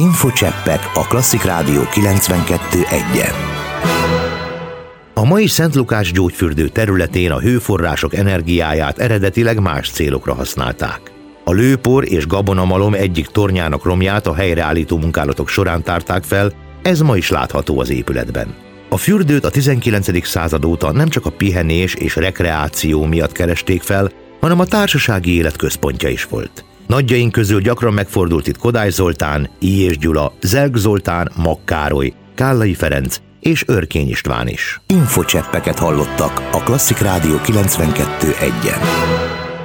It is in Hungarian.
Infocseppek a Klasszik Rádió 92.1-en. A mai Szent Lukács gyógyfürdő területén a hőforrások energiáját eredetileg más célokra használták. A lőpor és gabonamalom egyik tornyának romját a helyreállító munkálatok során tárták fel, ez ma is látható az épületben. A fürdőt a 19. század óta nem csak a pihenés és rekreáció miatt keresték fel, hanem a társasági élet központja is volt. Nagyjaink közül gyakran megfordult itt Kodály Zoltán, Illyés Gyula, Zelk Zoltán, Mag Károly, Kállai Ferenc és Örkény István is. Infocseppeket hallottak a Klasszik Rádió 92.1-en.